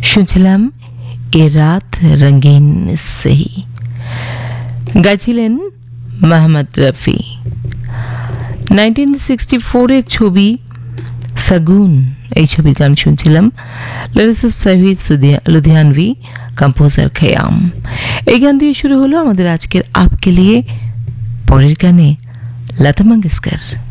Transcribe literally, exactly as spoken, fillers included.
শুনছিলাম এ রাত রঙিন সেহি, গাইছিলেন মোহাম্মদ রফি। নাইনটিন সিক্সটি ফোরের ছবি সাগুন, এই ছবির গান শুনছিলাম। লিরিসিস্ট শহীদ লুধিয়ানভি, কম্পোজার খয়াম। এই গান দিয়ে শুরু হলো আমাদের আজকের আপকে লিয়ে। পরের গানে লতা মঙ্গেশকর।